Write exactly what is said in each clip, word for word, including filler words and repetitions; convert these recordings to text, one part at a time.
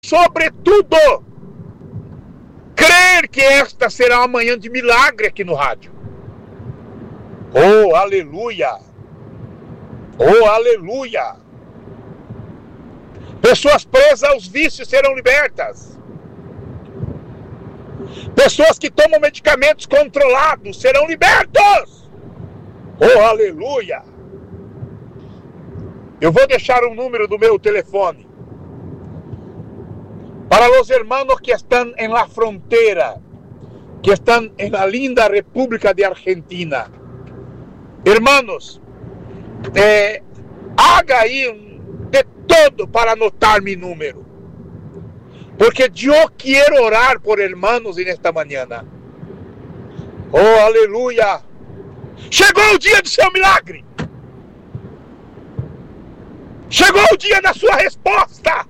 sobretudo, crer que esta será uma manhã de milagre aqui no rádio. Oh, aleluia! Oh, aleluia! Pessoas presas aos vícios serão libertas. Pessoas que tomam medicamentos controlados serão libertos. Oh, aleluia! Eu vou deixar um número do meu telefone para os hermanos que estão em la frontera, que estão em la linda República de Argentina. Hermanos, eh, haga aí um, de todo para anotar meu número, porque eu quero orar por hermanos nesta manhã. Oh, aleluia! Chegou o dia do seu milagre. Chegou o dia da sua resposta.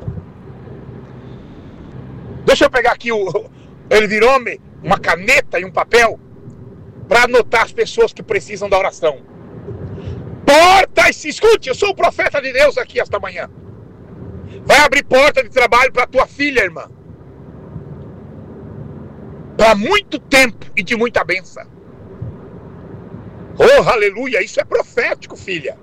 Deixa eu pegar aqui o ele virou-me uma caneta e um papel para anotar as pessoas que precisam da oração. Portas, escute, eu sou o profeta de Deus aqui esta manhã. Vai abrir porta de trabalho para tua filha, irmã. Para muito tempo e de muita bênção. Oh, aleluia, isso é profético, filha.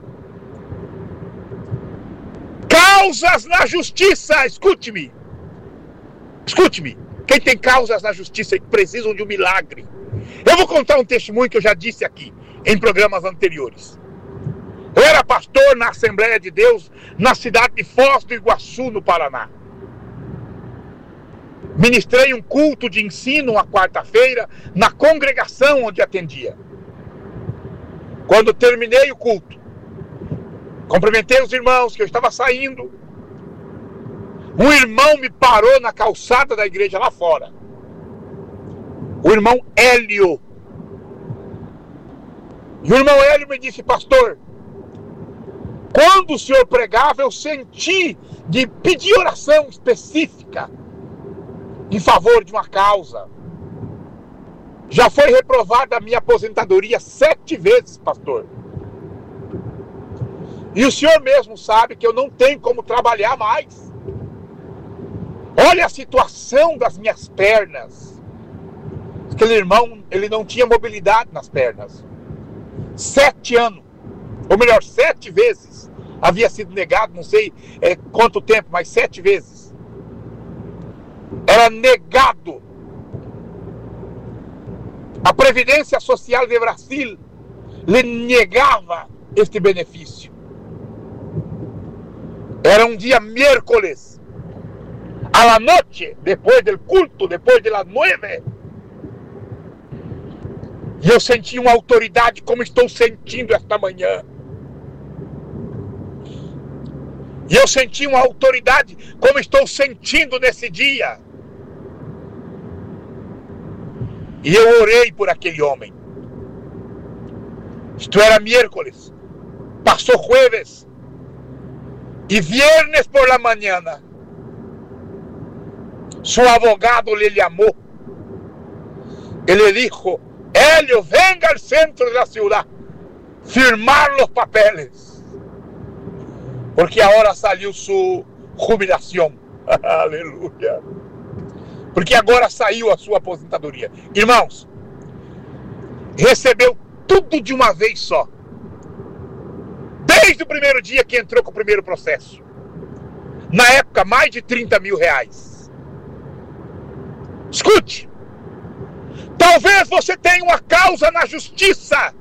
Causas na justiça, escute-me. Escute-me. Quem tem causas na justiça e precisam de um milagre. Eu vou contar um testemunho que eu já disse aqui em programas anteriores. Eu era pastor na Assembleia de Deus na cidade de Foz do Iguaçu, no Paraná. Ministrei um culto de ensino uma quarta-feira na congregação onde atendia. Quando terminei o culto, cumprimentei os irmãos que eu estava saindo. Um irmão me parou na calçada da igreja lá fora. O irmão Hélio. E o irmão Hélio me disse: pastor, quando o senhor pregava, eu senti de pedir oração específica em favor de uma causa. Já foi reprovada a minha aposentadoria sete vezes, pastor. E o senhor mesmo sabe que eu não tenho como trabalhar mais. Olha a situação das minhas pernas. Aquele irmão, ele não tinha mobilidade nas pernas. Sete anos, ou melhor, sete vezes havia sido negado, não sei é, quanto tempo, mas sete vezes. Era negado. A Previdência Social de Brasil lhe negava este benefício. Era um dia miércoles, a la noche, depois do culto, depois de las nueve. E eu senti uma autoridade como estou sentindo esta manhã. E eu senti uma autoridade como estou sentindo nesse dia. E eu orei por aquele homem. Isto era miércoles. Passou jueves. E viernes por la mañana, su abogado le llamó. Y le dijo: Hélio, venga al centro de la ciudad, firmar los papeles, porque ahora salió su jubilación. Aleluia. Porque agora saiu a sua aposentadoria. Irmãos, recebeu tudo de uma vez só. Desde o primeiro dia que entrou com o primeiro processo. Na época, mais de trinta mil reais. Escute. Talvez você tenha uma causa na justiça.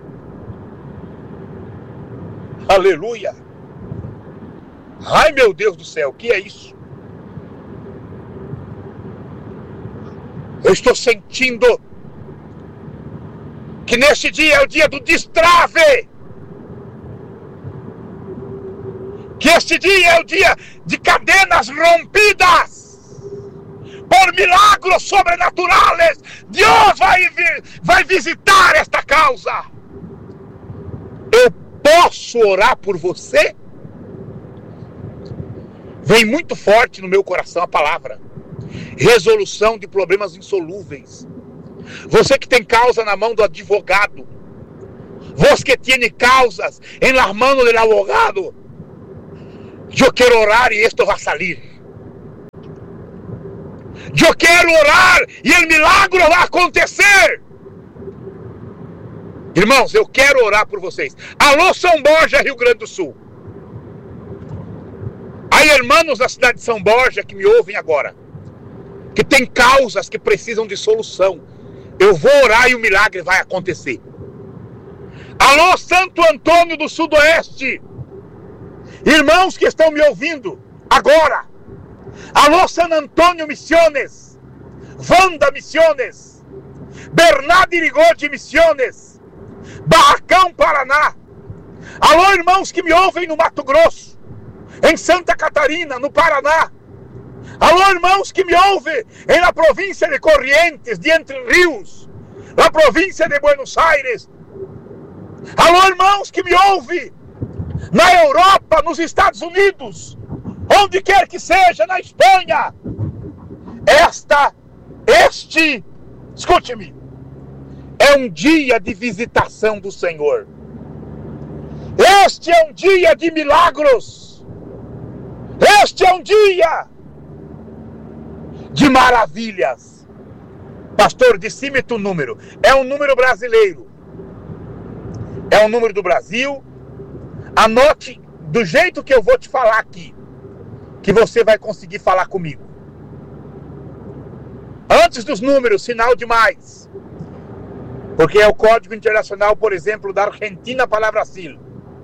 Aleluia. Ai, meu Deus do céu, o que é isso? Eu estou sentindo que neste dia é o dia do destrave. Que este dia é o dia de cadenas rompidas por milagros sobrenaturais. Deus vai, vai visitar esta causa. Eu posso orar por você? Vem muito forte no meu coração a palavra resolução de problemas insolúveis. Você que tem causa na mão do advogado, você que tem causas em la mano do advogado, eu quero orar e isto vai sair. Eu quero orar e o milagre vai acontecer. Irmãos, eu quero orar por vocês. Alô, São Borja, Rio Grande do Sul. Há irmãos da cidade de São Borja que me ouvem agora, que tem causas que precisam de solução. Eu vou orar e o milagre vai acontecer. Alô, Santo Antônio do Sudoeste. Irmãos que estão me ouvindo agora. Alô, San Antônio Missiones. Wanda Missiones. Bernardo Irigode Missiones. Barracão, Paraná. Alô, irmãos que me ouvem no Mato Grosso, em Santa Catarina, no Paraná. Alô, irmãos que me ouvem em la província de Corrientes, de Entre Rios, na província de Buenos Aires. Alô, irmãos que me ouvem na Europa, nos Estados Unidos, onde quer que seja, na Espanha. Esta, este, escute-me, é um dia de visitação do Senhor. Este é um dia de milagros. Este é um dia de maravilhas. Pastor, decime-te o número. É um número brasileiro. É um número do Brasil. Anote do jeito que eu vou te falar aqui, que você vai conseguir falar comigo. Antes dos números, sinal de mais. Porque é o código internacional, por exemplo, da Argentina para Brasil.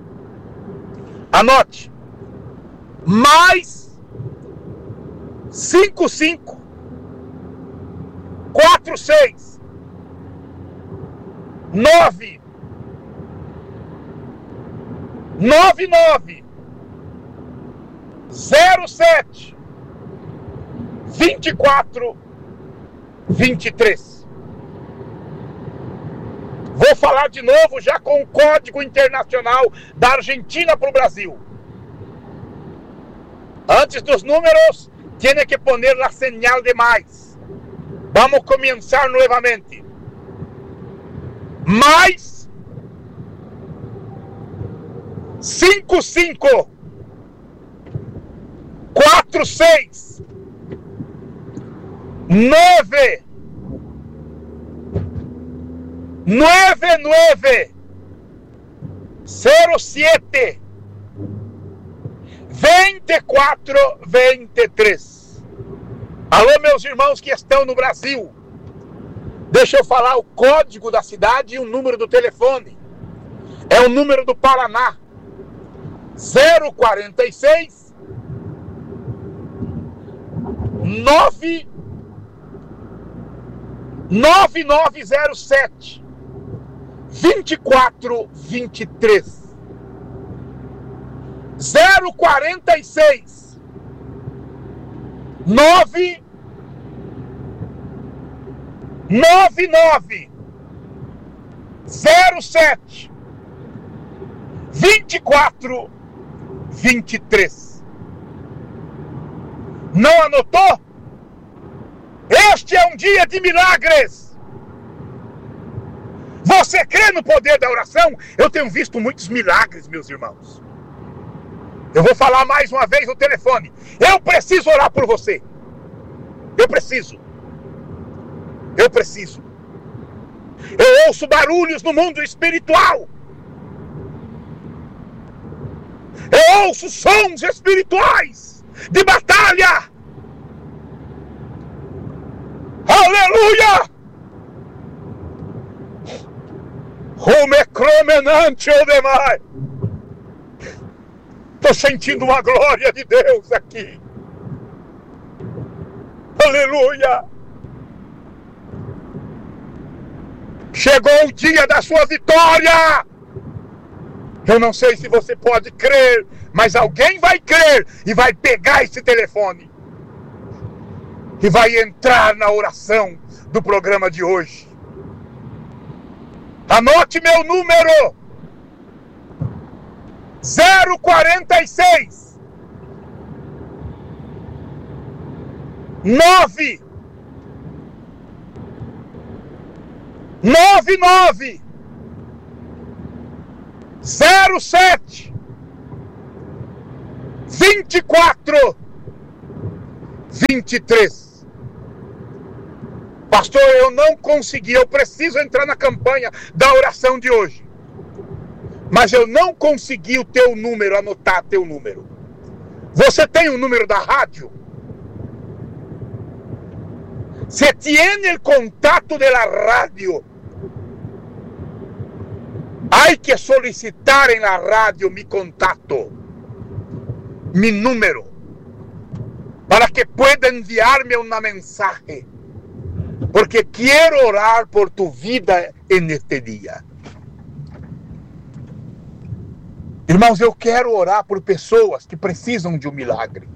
Anote. Mais cinco cinco quatro seis nove nove nove zero sete vinte e quatro vinte e três. Vou falar de novo já com o código internacional da Argentina para o Brasil. Antes dos números, tiene que poner la señal de mais. Vamos começar novamente. Mais cinco cinco quatro seis nove nove nove zero sete vinte e quatro vinte e três. Alô, meus irmãos que estão no Brasil. Deixa eu falar o código da cidade e o número do telefone. É o número do Paraná. zero quarenta e seis nove nove nove zero sete vinte e quatro vinte e três. zero quarenta e seis nove nove nove zero sete vinte e quatro vinte e três. Não anotou? Este é um dia de milagres. Você crê no poder da oração? Eu tenho visto muitos milagres, meus irmãos. Eu vou falar mais uma vez no telefone. Eu preciso orar por você. Eu preciso. Eu preciso. Eu ouço barulhos no mundo espiritual. Eu ouço sons espirituais de batalha. Aleluia! O mecromenante o demais. Estou sentindo uma glória de Deus aqui. Aleluia! Chegou o dia da sua vitória. Eu não sei se você pode crer, mas alguém vai crer e vai pegar esse telefone e vai entrar na oração do programa de hoje. Anote meu número: zero quarenta e seis nove nove nove zero sete vinte e quatro vinte e três. Pastor, eu não consegui, eu preciso entrar na campanha da oração de hoje. Mas eu não consegui o teu número, anotar teu número. Você tem o número da rádio? Se tiene el contacto de la radio, hay que solicitar en la radio mi contacto, mi número, para que pueda enviarme una mensaje, porque quiero orar por tu vida en este día. Irmãos, eu quero orar por pessoas que precisam de um milagre.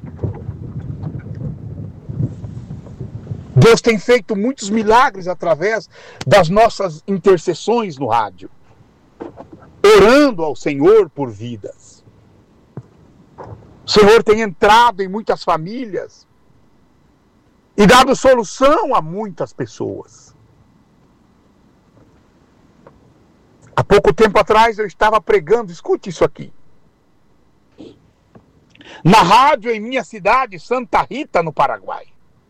Deus tem feito muitos milagres através das nossas intercessões no rádio, orando ao Senhor por vidas. O Senhor tem entrado em muitas famílias e dado solução a muitas pessoas. Há pouco tempo atrás eu estava pregando, escute isso aqui, na rádio em minha cidade, Santa Rita, no Paraguai.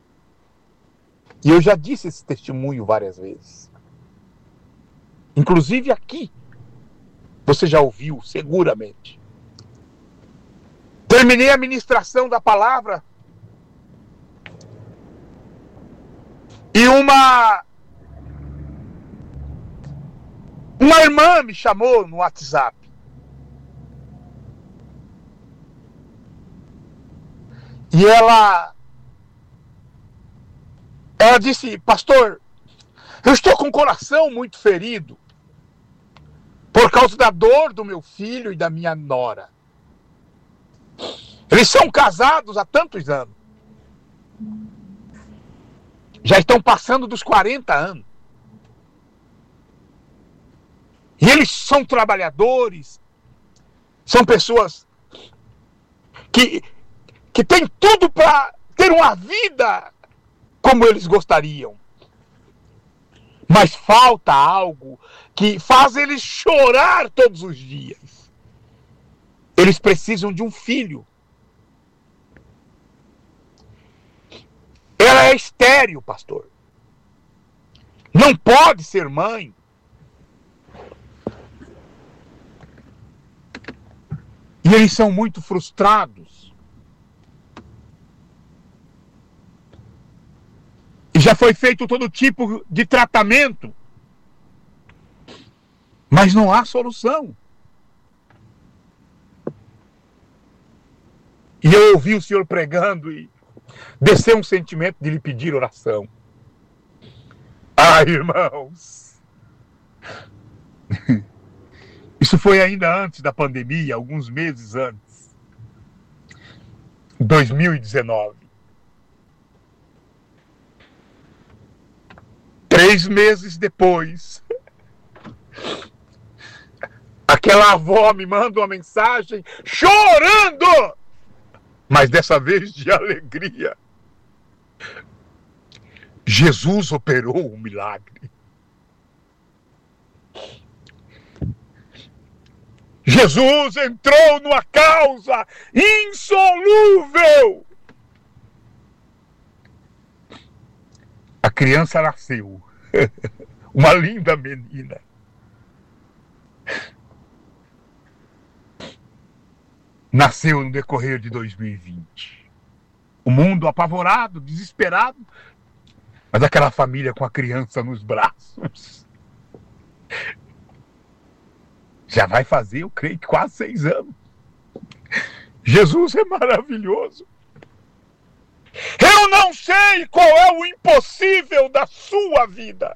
E eu já disse esse testemunho várias vezes. Inclusive aqui, você já ouviu, seguramente. Terminei a ministração da palavra e uma uma irmã me chamou no WhatsApp. E ela ela disse: pastor, eu estou com o coração muito ferido por causa da dor do meu filho e da minha nora. Eles são casados há tantos anos. Já estão passando dos quarenta anos. E eles são trabalhadores, são pessoas que, que têm tudo para ter uma vida como eles gostariam. Mas falta algo que faz eles chorar todos os dias. Eles precisam de um filho. Ela é estéril, pastor. Não pode ser mãe. E eles são muito frustrados. E já foi feito todo tipo de tratamento. Mas não há solução. E eu ouvi o Senhor pregando e desceu um sentimento de lhe pedir oração. Ah, irmãos! Isso foi ainda antes da pandemia, alguns meses antes. dois mil e dezenove. Três meses depois, aquela avó me manda uma mensagem chorando, mas dessa vez de alegria. Jesus operou um milagre. Jesus entrou numa causa insolúvel. A criança nasceu. Uma linda menina. Nasceu no decorrer de dois mil e vinte. O mundo apavorado, desesperado, mas aquela família com a criança nos braços. Já vai fazer, eu creio, quase seis anos. Jesus é maravilhoso. Eu não sei qual é o impossível da sua vida.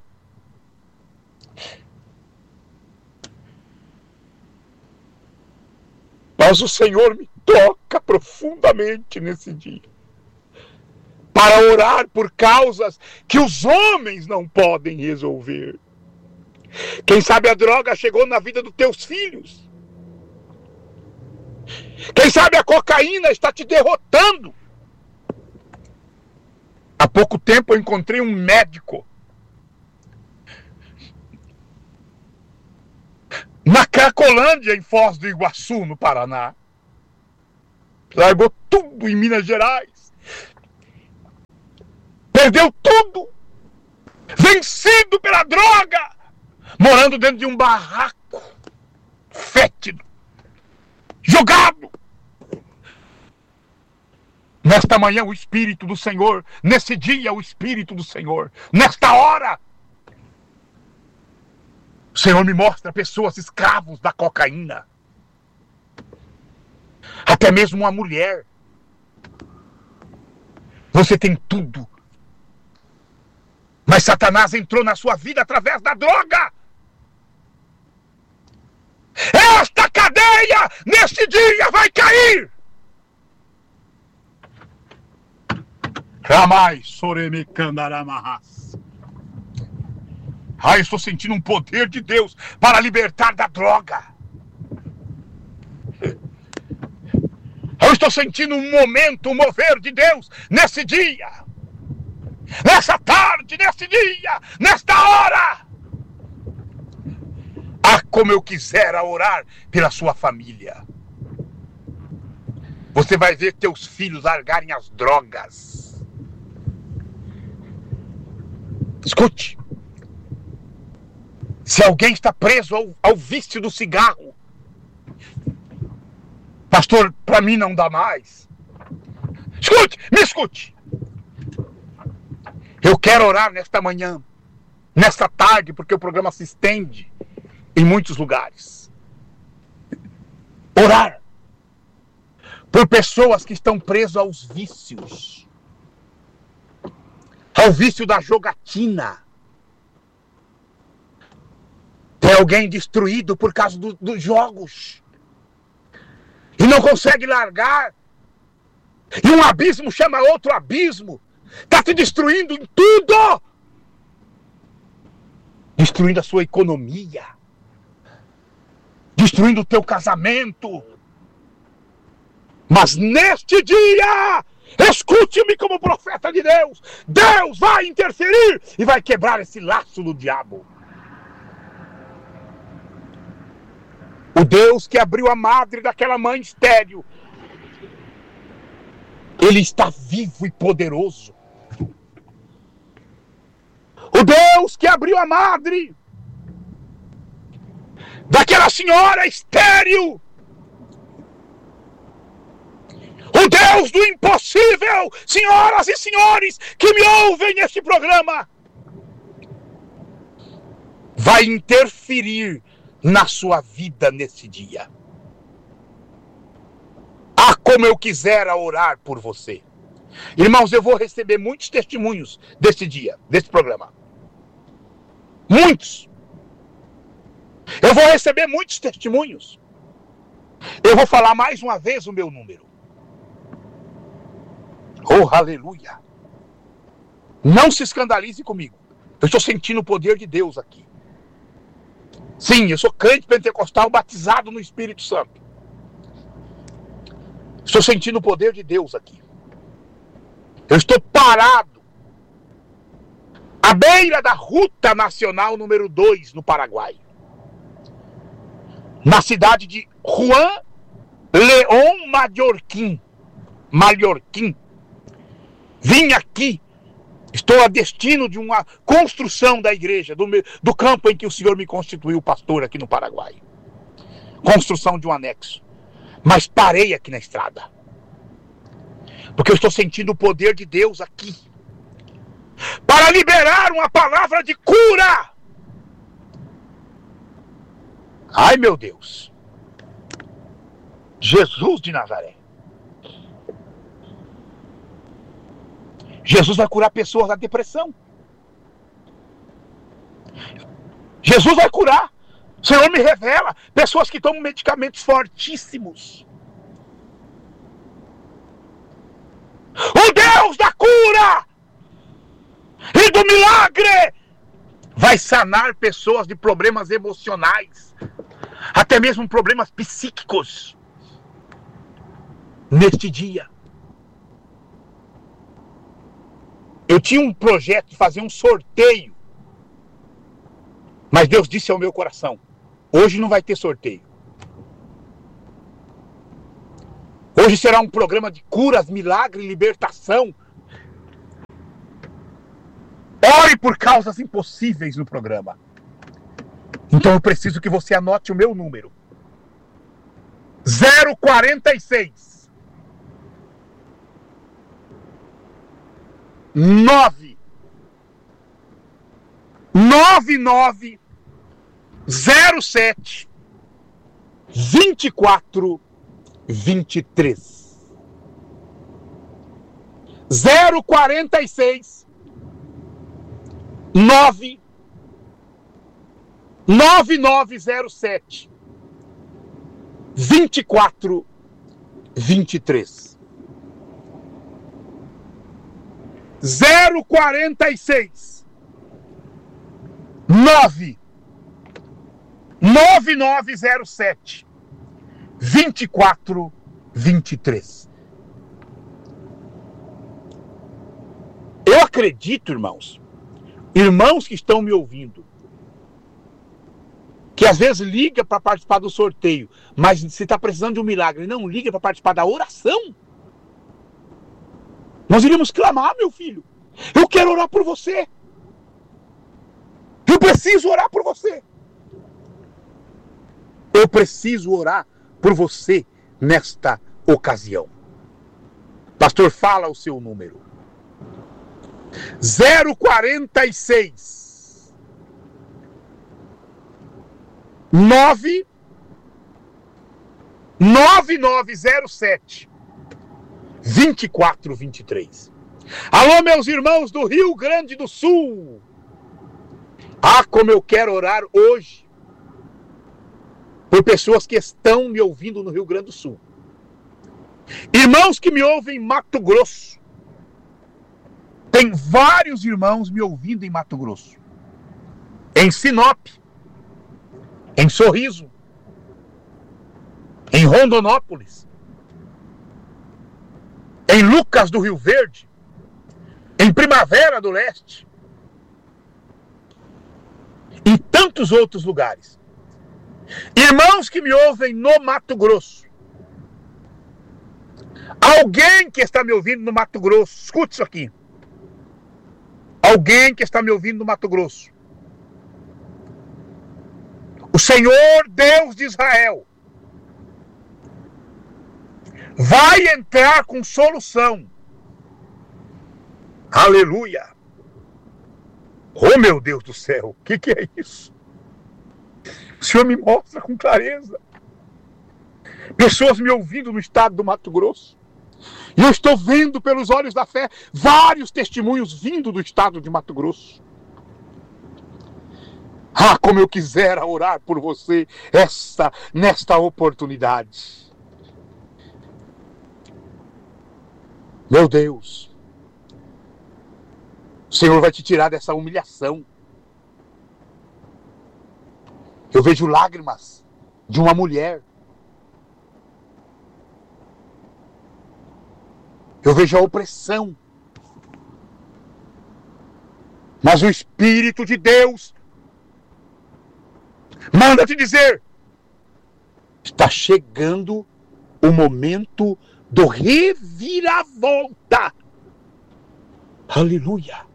Mas o Senhor me toca profundamente nesse dia, para orar por causas que os homens não podem resolver. Quem sabe a droga chegou na vida dos teus filhos. Quem sabe a cocaína está te derrotando. Há pouco tempo eu encontrei um médico na Cracolândia, em Foz do Iguaçu, no Paraná. Largou tudo em Minas Gerais. Perdeu tudo. vencido pela droga, morando dentro de um barraco fétido, jogado. Nesta manhã o Espírito do Senhor, nesse dia o Espírito do Senhor, nesta hora, o Senhor me mostra pessoas escravos da cocaína. Até mesmo uma mulher. Você tem tudo. Mas Satanás entrou na sua vida através da droga. Esta cadeia, neste dia, vai cair. Ramai soreme candaramahas. Ah, eu estou sentindo um poder de Deus para libertar da droga. Eu estou sentindo um momento, um mover de Deus nesse dia, nessa tarde, nesse dia, nesta hora. Ah, como eu quisera orar pela sua família. Você vai ver teus filhos largarem as drogas. Escute. Se alguém está preso ao, ao vício do cigarro, pastor, para mim não dá mais. Escute, me escute. Eu quero orar nesta manhã, nesta tarde, porque o programa se estende em muitos lugares. Orar por pessoas que estão presas aos vícios, ao vício da jogatina. Tem alguém destruído por causa do, dos jogos e não consegue largar, e um abismo chama outro abismo, está te destruindo em tudo, destruindo a sua economia, destruindo o teu casamento. Mas neste dia, escute-me como profeta de Deus, Deus vai interferir e vai quebrar esse laço do diabo. O Deus que abriu a madre daquela mãe estéril, Ele está vivo e poderoso. O Deus que abriu a madre daquela senhora estéril, o Deus do impossível, senhoras e senhores que me ouvem neste programa, vai interferir na sua vida nesse dia. Ah, como eu quisera orar por você. Irmãos, eu vou receber muitos testemunhos desse dia, desse programa. Muitos. Eu vou receber muitos testemunhos. Eu vou falar mais uma vez o meu número. Oh, aleluia. Não se escandalize comigo. Eu estou sentindo o poder de Deus aqui. Sim, eu sou crente pentecostal batizado no Espírito Santo. Estou sentindo o poder de Deus aqui. Eu estou parado à beira da Ruta Nacional número dois, no Paraguai. Na cidade de Juan León Mallorquín. Mallorquín. Vim aqui. Estou a destino de uma construção da igreja, do, meu, do campo em que o Senhor me constituiu pastor aqui no Paraguai. Construção de um anexo. Mas parei aqui na estrada. Porque eu estou sentindo o poder de Deus aqui. Para liberar uma palavra de cura. Ai, meu Deus. Jesus de Nazaré. Jesus vai curar pessoas da depressão. Jesus vai curar. O Senhor me revela pessoas que tomam medicamentos fortíssimos. O Deus da cura e do milagre vai sanar pessoas de problemas emocionais, até mesmo problemas psíquicos, neste dia. Eu tinha um projeto de fazer um sorteio, mas Deus disse ao meu coração: hoje não vai ter sorteio. Hoje será um programa de curas, milagre e libertação. Ore por causas impossíveis no programa. Então eu preciso que você anote o meu número. zero quarenta e seis, nove, nove nove, zero sete, vinte e quatro, vinte e três. zero quarenta e seis, nove, nove nove zero sete, vinte e quatro, vinte e três. zero quarenta e seis, nove, nove nove zero sete, vinte e quatro, vinte e três. Eu acredito, irmãos, irmãos que estão me ouvindo, que às vezes liga para participar do sorteio, mas se está precisando de um milagre, não liga para participar da oração. Nós iríamos clamar, meu filho. Eu quero orar por você. Eu preciso orar por você. Eu preciso orar por você nesta ocasião. Pastor, fala o seu número. zero quarenta e seis, nove, nove nove zero sete, vinte e quatro, vinte e três. Alô, meus irmãos do Rio Grande do Sul. Ah, como eu quero orar hoje por pessoas que estão me ouvindo no Rio Grande do Sul. Irmãos que me ouvem em Mato Grosso. Tem vários irmãos me ouvindo em Mato Grosso. Em Sinop. Em Sorriso. Em Rondonópolis. Em Lucas do Rio Verde. Em Primavera do Leste. Em tantos outros lugares. Irmãos que me ouvem no Mato Grosso. Alguém que está me ouvindo no Mato Grosso, escute isso aqui. Alguém que está me ouvindo no Mato Grosso. O Senhor Deus de Israel vai entrar com solução. Aleluia. Oh, meu Deus do céu, o que, que é isso? O Senhor me mostra com clareza. Pessoas me ouvindo no estado do Mato Grosso. E eu estou vendo pelos olhos da fé vários testemunhos vindo do estado de Mato Grosso. Ah, como eu quisera orar por você esta, nesta oportunidade. Meu Deus, o Senhor vai te tirar dessa humilhação. Eu vejo lágrimas de uma mulher. Eu vejo a opressão. Mas o Espírito de Deus manda te dizer: está chegando o momento do reviravolta. Aleluia.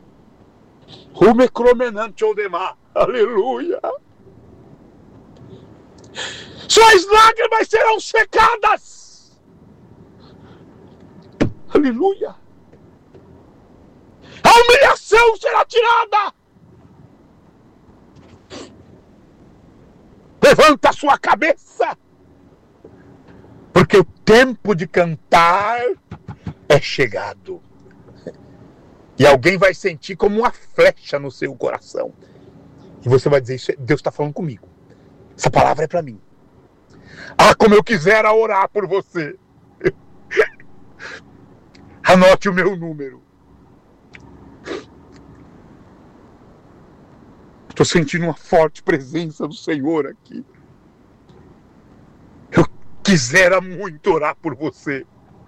Aleluia. Suas lágrimas serão secadas. Aleluia. A humilhação será tirada. Levanta a sua cabeça. Porque o tempo de cantar é chegado. E alguém vai sentir como uma flecha no seu coração. E você vai dizer: Deus está falando comigo. Essa palavra é para mim. Ah, como eu quisera orar por você. Anote o meu número. Estou sentindo uma forte presença do Senhor aqui. Eu quisera muito orar por você.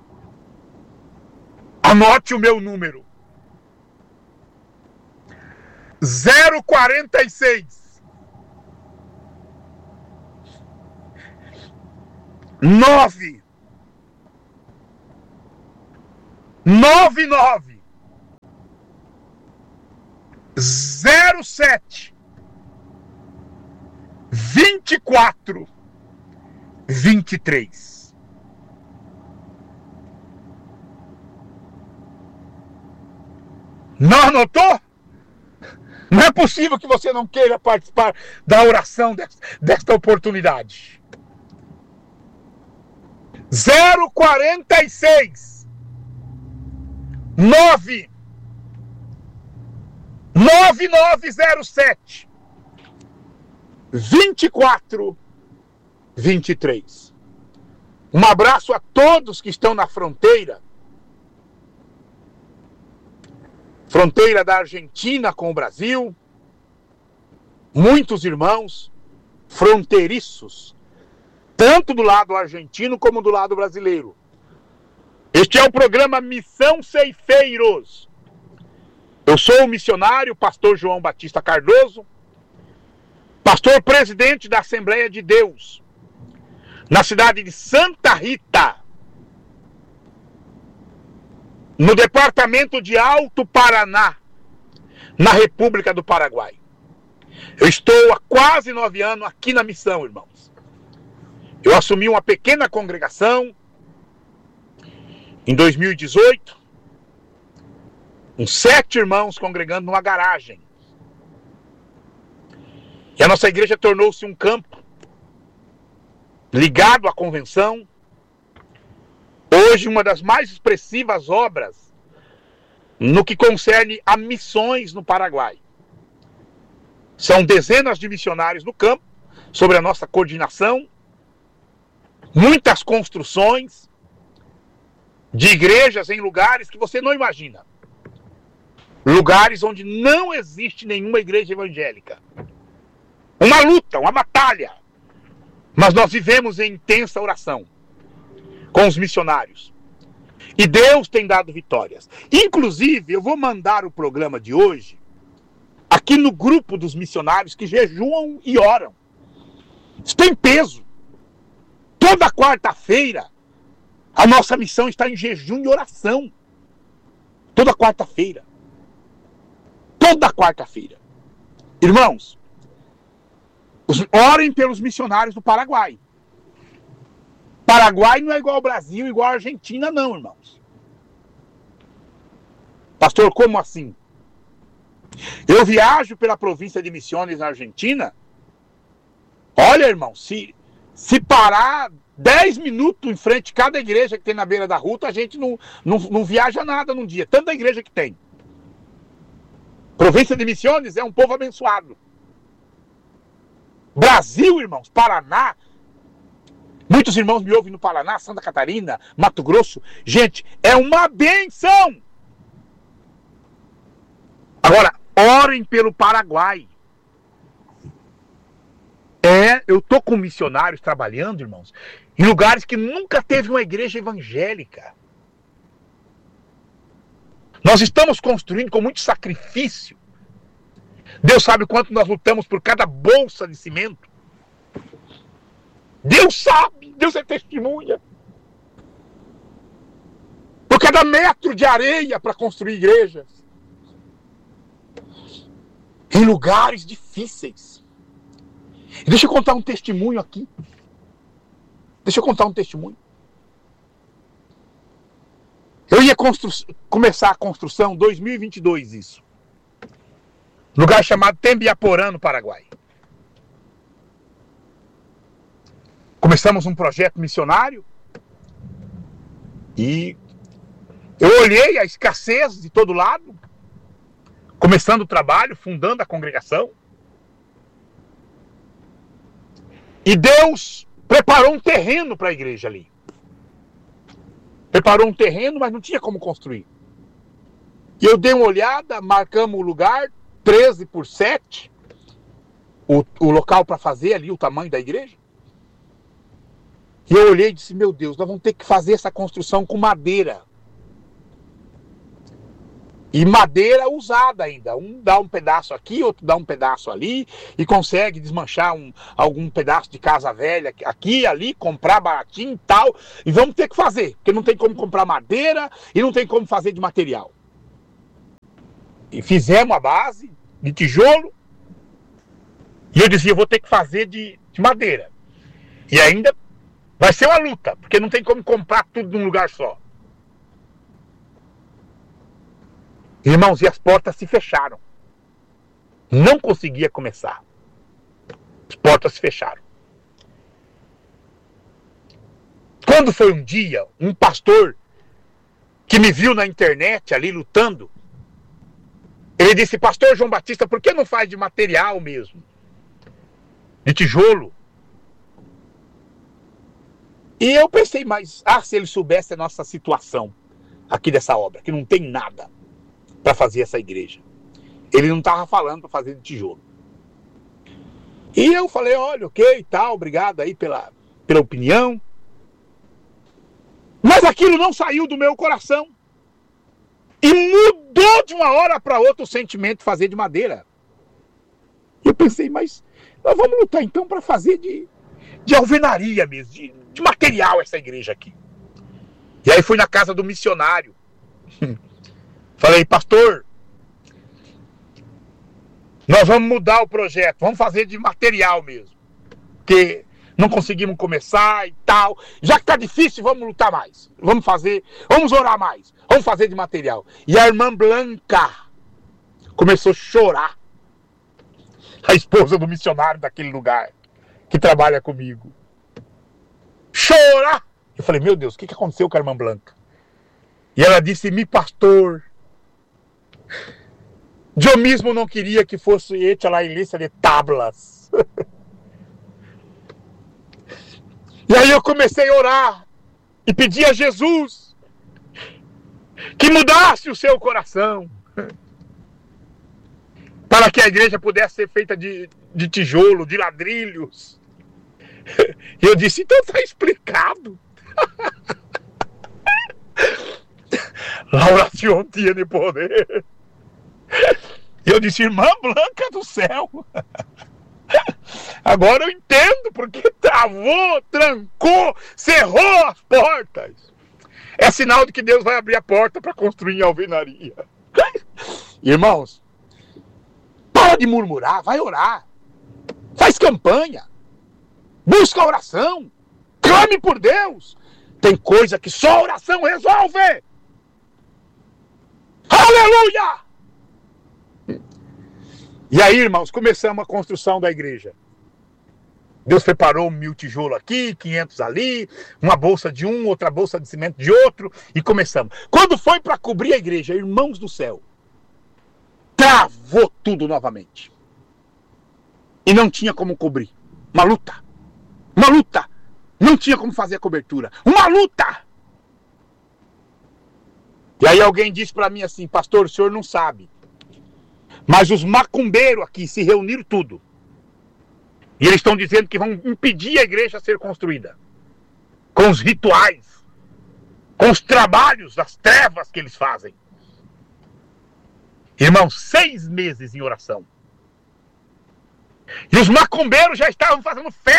Anote o meu número. zero quarenta e seis, nove, nove nove, zero sete, vinte e quatro, vinte e três. Não anotou? Não é possível que você não queira participar da oração desta oportunidade. zero quarenta e seis, nove, nove nove zero sete, vinte e quatro, vinte e três. Um abraço a todos que estão na fronteira. Fronteira da Argentina com o Brasil. Muitos irmãos fronteiriços, tanto do lado argentino como do lado brasileiro. Este é o programa Missão Ceifeiros. Eu sou o missionário pastor João Batista Cardoso, pastor presidente da Assembleia de Deus, na cidade de Santa Rita, no departamento de Alto Paraná, na República do Paraguai. Eu estou há quase nove anos aqui na missão, irmãos. Eu assumi uma pequena congregação em dois mil e dezoito, uns sete irmãos congregando numa garagem. E a nossa igreja tornou-se um campo ligado à convenção. Hoje, uma das mais expressivas obras no que concerne a missões no Paraguai. São dezenas de missionários no campo, sob a nossa coordenação, muitas construções de igrejas em lugares que você não imagina. Lugares onde não existe nenhuma igreja evangélica. Uma luta, uma batalha. Mas nós vivemos em intensa oração com os missionários. E Deus tem dado vitórias. Inclusive, eu vou mandar o programa de hoje aqui no grupo dos missionários que jejuam e oram. Isso tem peso. Toda quarta-feira, a nossa missão está em jejum e oração. Toda quarta-feira. Toda quarta-feira. Irmãos, orem pelos missionários do Paraguai. Paraguai não é igual ao Brasil, igual à Argentina, não, irmãos. Pastor, como assim? Eu viajo pela província de Misiones, na Argentina. Olha, irmão, se, se parar dez minutos em frente a cada igreja que tem na beira da rua, a gente não, não, não viaja nada num dia. Tanta igreja que tem. Província de Misiones é um povo abençoado. Brasil, irmãos, Paraná. Muitos irmãos me ouvem no Paraná, Santa Catarina, Mato Grosso. Gente, é uma benção. Agora, orem pelo Paraguai. É, eu tô com missionários trabalhando, irmãos, em lugares que nunca teve uma igreja evangélica. Nós estamos construindo com muito sacrifício. Deus sabe quanto nós lutamos por cada bolsa de cimento. Deus sabe, Deus é testemunha. Por cada metro de areia para construir igrejas. Em lugares difíceis. E deixa eu contar um testemunho aqui. Deixa eu contar um testemunho. Eu ia constru... começar a construção em dois mil e vinte e dois, isso. Lugar chamado Tembiaporã, no Paraguai. Começamos um projeto missionário e eu olhei a escassez de todo lado, começando o trabalho, fundando a congregação. E Deus preparou um terreno para a igreja ali. Preparou um terreno, mas não tinha como construir. E eu dei uma olhada, marcamos o lugar, treze por sete, o, o local para fazer ali, o tamanho da igreja. E eu olhei e disse, meu Deus, nós vamos ter que fazer essa construção com madeira. E madeira usada ainda. Um dá um pedaço aqui, outro dá um pedaço ali, e consegue desmanchar um, algum pedaço de casa velha aqui, ali, comprar baratinho e tal. E vamos ter que fazer, porque não tem como comprar madeira e não tem como fazer de material. E fizemos a base, de tijolo. E eu dizia, eu vou ter que fazer de, de madeira. E ainda vai ser uma luta, porque não tem como comprar tudo num lugar só. Irmãos, e as portas se fecharam. Não conseguia começar. As portas se fecharam. Quando foi um dia, um pastor que me viu na internet ali lutando, ele disse, pastor João Batista, por que não faz de material mesmo? De tijolo? E eu pensei, mas, ah, se ele soubesse a nossa situação aqui dessa obra, que não tem nada para fazer essa igreja. Ele não estava falando para fazer de tijolo. E eu falei, olha, ok, tal, obrigado aí pela, pela opinião. Mas aquilo não saiu do meu coração. E mudou de uma hora para outra o sentimento de fazer de madeira. E eu pensei, mas nós vamos lutar então para fazer de, de alvenaria mesmo, de, de material essa igreja aqui. E aí fui na casa do missionário. Falei, pastor, nós vamos mudar o projeto, vamos fazer de material mesmo. Porque não conseguimos começar e tal. Já que está difícil, vamos lutar mais. Vamos fazer, vamos orar mais. Vamos fazer de material. E a irmã Blanca começou a chorar. A esposa do missionário daquele lugar, que trabalha comigo. Chorar! Eu falei, meu Deus, o que que aconteceu com a irmã Blanca? E ela disse, mi pastor, eu mesmo não queria que fosse hecha a igreja de tablas. E aí eu comecei a orar e pedir a Jesus que mudasse o seu coração para que a igreja pudesse ser feita de, de tijolo, de ladrilhos. E eu disse, então está explicado. A oração tinha poder. E eu disse, irmã Blanca do céu, agora eu entendo porque travou, trancou, cerrou as portas. É sinal de que Deus vai abrir a porta para construir a alvenaria. Irmãos, para de murmurar, vai orar. Faz campanha. Busca oração. Clame por Deus. Tem coisa que só a oração resolve. Aleluia! E aí, irmãos, começamos a construção da igreja. Deus preparou mil tijolos aqui, quinhentos ali, uma bolsa de um, outra bolsa de cimento de outro, e começamos. Quando foi para cobrir a igreja, irmãos do céu, travou tudo novamente. E não tinha como cobrir. Uma luta. Uma luta. Não tinha como fazer a cobertura. Uma luta! E aí alguém disse para mim assim, pastor, o senhor não sabe, mas os macumbeiros aqui se reuniram tudo. E eles estão dizendo que vão impedir a igreja a ser construída. Com os rituais. Com os trabalhos das trevas que eles fazem. Irmãos, seis meses em oração. E os macumbeiros já estavam fazendo festa.